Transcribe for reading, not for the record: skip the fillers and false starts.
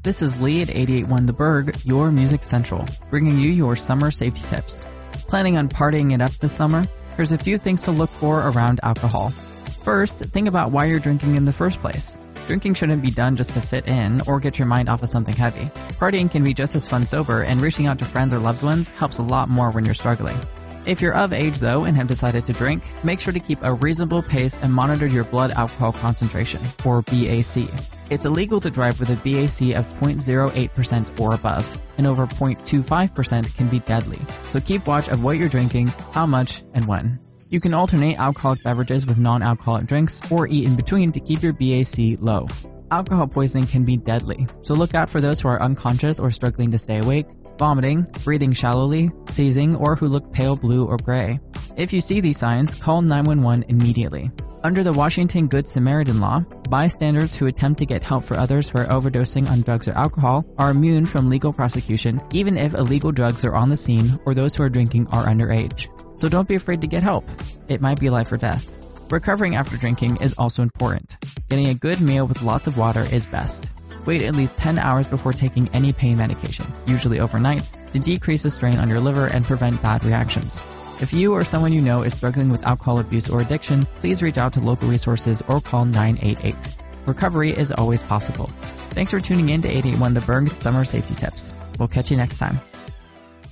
This is Lee at 88.1 The Berg, your Music Central, bringing you your summer safety tips. Planning on partying it up this summer? Here's a few things to look for around alcohol. First, think about why you're drinking in the first place. Drinking shouldn't be done just to fit in or get your mind off of something heavy. Partying can be just as fun sober, and reaching out to friends or loved ones helps a lot more when you're struggling. If you're of age, though, and have decided to drink, make sure to keep a reasonable pace and monitor your blood alcohol concentration, or BAC. It's illegal to drive with a BAC of 0.08% or above, and over 0.25% can be deadly. So keep watch of what you're drinking, how much, and when. You can alternate alcoholic beverages with non-alcoholic drinks or eat in between to keep your BAC low. Alcohol poisoning can be deadly, so look out for those who are unconscious or struggling to stay awake, vomiting, breathing shallowly, seizing, or who look pale blue or gray. If you see these signs, call 911 immediately. Under the Washington Good Samaritan Law, bystanders who attempt to get help for others who are overdosing on drugs or alcohol are immune from legal prosecution, even if illegal drugs are on the scene or those who are drinking are underage. So don't be afraid to get help. It might be life or death. Recovering after drinking is also important. Getting a good meal with lots of water is best. Wait at least 10 hours before taking any pain medication, usually overnight, to decrease the strain on your liver and prevent bad reactions. If you or someone you know is struggling with alcohol abuse or addiction, please reach out to local resources or call 988. Recovery is always possible. Thanks for tuning in to 88.1 The Berg's Summer Safety Tips. We'll catch you next time.